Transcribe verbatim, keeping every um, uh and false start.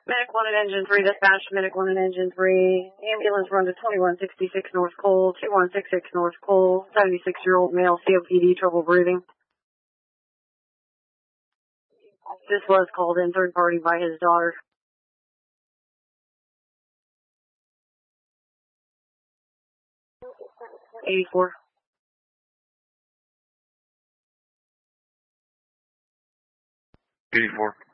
Medic one and Engine three, dispatch, Medic one and Engine three. Ambulance run to twenty-one sixty-six North Cole, two one six six North Cole, seventy-six-year-old male, C O P D, trouble breathing. This was called in third party by his daughter. eighty-four. eighty-four.